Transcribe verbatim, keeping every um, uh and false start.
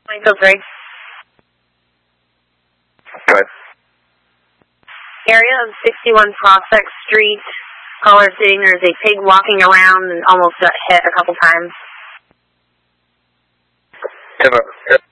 Michael three. Go ahead. Area of sixty-one Prospect Street. Caller saying there's a pig walking around and almost got hit a couple times. Ten,